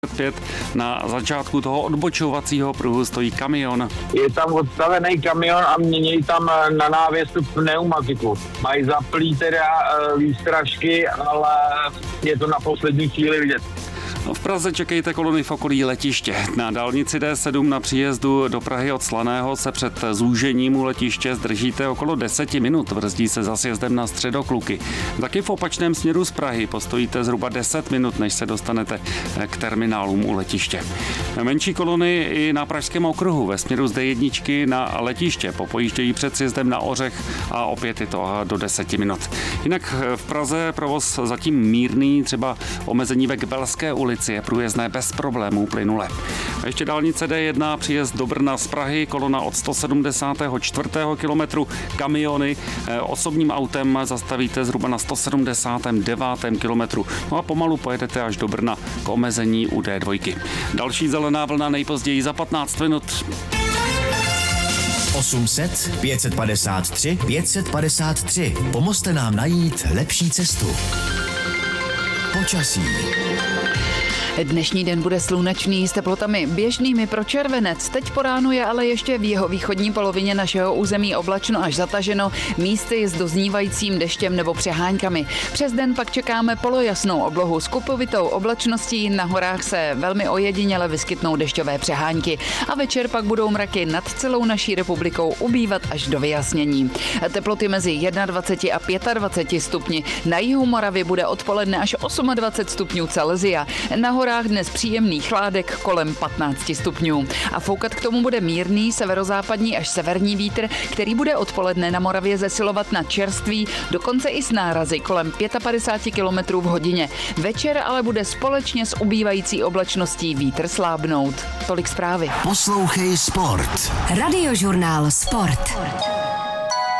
5 na začátku toho odbočovacího pruhu stojí kamion. Je tam odstavený kamion a mění tam na návěsu pneumatiku. Mají zaplý teda výstražky, ale je to na poslední chvíli vidět. V Praze čekejte kolony v okolí letiště. Na dálnici D7 na příjezdu do Prahy od Slaného se před zúžením u letiště zdržíte okolo 10 minut. Brzdí se za sjezdem na Středokluky. Taky v opačném směru z Prahy postojíte zhruba 10 minut, než se dostanete k terminálům u letiště. Menší kolony i na Pražském okruhu ve směru z D1 na letiště popojíždějí před sjezdem na Ořech a opět je to do 10 minut. Jinak v Praze provoz zatím mírný, třeba omezení ve Kbelské ulici je průjezdné bez problémů plynule. A ještě dálnice D1, příjezd do Brna z Prahy, kolona od 174. kilometru, kamiony, osobním autem zastavíte zhruba na 179. kilometru. No a pomalu pojedete až do Brna k omezení u D2. Další zelená vlna nejpozději za 15 minut. 800 553 553. Pomozte nám najít lepší cestu. Počasí. Dnešní den bude slunečný s teplotami běžnými pro červenec. Teď po ránu je ale ještě v jeho východní polovině našeho území oblačno až zataženo, místy s doznívajícím deštěm nebo přeháňkami. Přes den pak čekáme polojasnou oblohu s kupovitou oblačností, na horách se velmi ojediněle vyskytnou dešťové přehánky a večer pak budou mraky nad celou naší republikou ubývat až do vyjasnění. Teploty mezi 21 a 25 stupni. Na jihu Moravy bude odpoledne až 28 stupňů Celsia. Na horách dnes příjemný chládek kolem 15 stupňů. A foukat k tomu bude mírný severozápadní až severní vítr, který bude odpoledne na Moravě zesilovat na čerství, dokonce i s nárazy kolem 55 km v hodině. Večer ale bude společně s ubývající oblačností vítr slábnout. Tolik zprávy. Poslouchej Sport. Radiožurnál Sport.